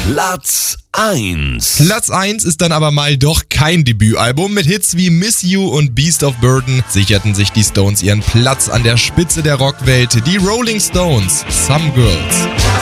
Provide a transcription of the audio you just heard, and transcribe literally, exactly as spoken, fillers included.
Platz eins. Platz eins ist dann aber mal doch kein Debütalbum. Mit Hits wie Miss You und Beast of Burden sicherten sich die Stones ihren Platz an der Spitze der Rockwelt. Die Rolling Stones, Some Girls.